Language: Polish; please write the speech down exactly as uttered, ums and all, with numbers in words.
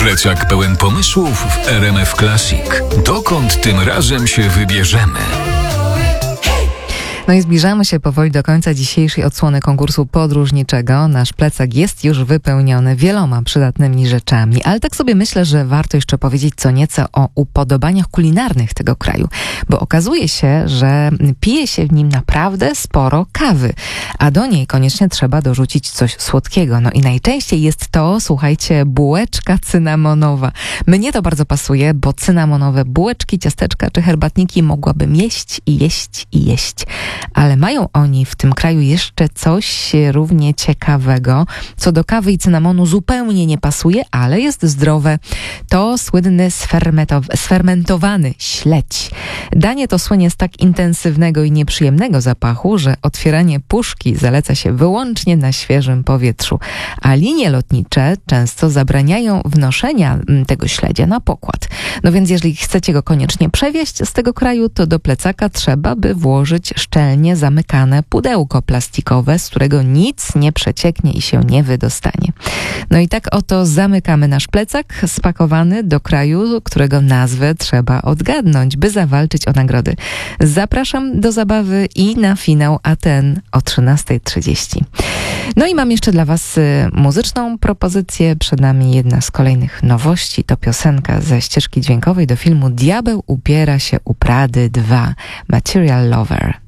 Plecak pełen pomysłów w R M F Classic. Dokąd tym razem się wybierzemy? No i zbliżamy się powoli do końca dzisiejszej odsłony konkursu podróżniczego. Nasz plecak jest już wypełniony wieloma przydatnymi rzeczami, ale tak sobie myślę, że warto jeszcze powiedzieć co nieco o upodobaniach kulinarnych tego kraju, bo okazuje się, że pije się w nim naprawdę sporo kawy, a do niej koniecznie trzeba dorzucić coś słodkiego. No i najczęściej jest to, słuchajcie, bułeczka cynamonowa. Mnie to bardzo pasuje, bo cynamonowe bułeczki, ciasteczka czy herbatniki mogłabym jeść i jeść i jeść. Ale mają oni w tym kraju jeszcze coś równie ciekawego, co do kawy i cynamonu zupełnie nie pasuje, ale jest zdrowe. To słynny sfermentow- sfermentowany śledź. Danie to słynie z tak intensywnego i nieprzyjemnego zapachu, że otwieranie puszki zaleca się wyłącznie na świeżym powietrzu, a linie lotnicze często zabraniają wnoszenia tego śledzia na pokład. No więc jeżeli chcecie go koniecznie przewieźć z tego kraju, to do plecaka trzeba by włożyć szczelnie zamykane pudełko plastikowe, z którego nic nie przecieknie i się nie wydostanie. No i tak oto zamykamy nasz plecak spakowany do kraju, którego nazwę trzeba odgadnąć, by zawalczyć o nagrody. Zapraszam do zabawy i na finał, a ten o trzynasta trzydzieści. No i mam jeszcze dla Was muzyczną propozycję. Przed nami jedna z kolejnych nowości. To piosenka ze ścieżki dźwiękowej do filmu Diabeł ubiera się u Prady dwa. Material Lover.